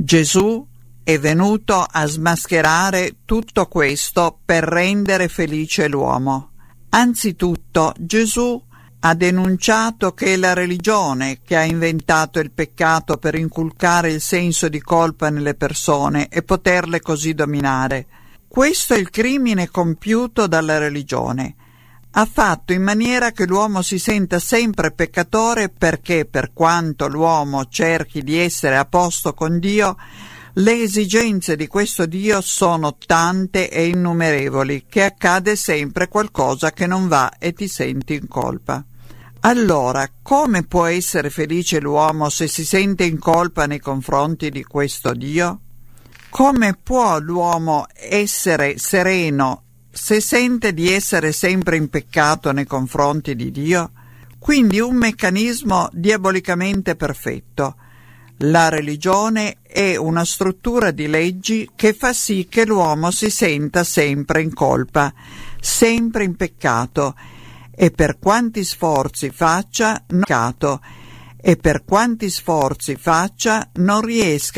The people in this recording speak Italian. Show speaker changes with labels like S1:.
S1: Gesù è venuto a smascherare tutto questo per rendere felice l'uomo. Anzitutto, Gesù ha denunciato che è la religione che ha inventato il peccato per inculcare il senso di colpa nelle persone e poterle così dominare. Questo è il crimine compiuto dalla religione. Ha fatto in maniera che l'uomo si senta sempre peccatore perché, per quanto l'uomo cerchi di essere a posto con Dio, le esigenze di questo Dio sono tante e innumerevoli che accade sempre qualcosa che non va e ti senti in colpa. Allora, come può essere felice l'uomo se si sente in colpa nei confronti di questo Dio? Come può l'uomo essere sereno se sente di essere sempre in peccato nei confronti di Dio? Quindi un meccanismo diabolicamente perfetto. La religione è una struttura di leggi che fa sì che l'uomo si senta sempre in colpa, sempre in peccato, e per quanti sforzi faccia non riesca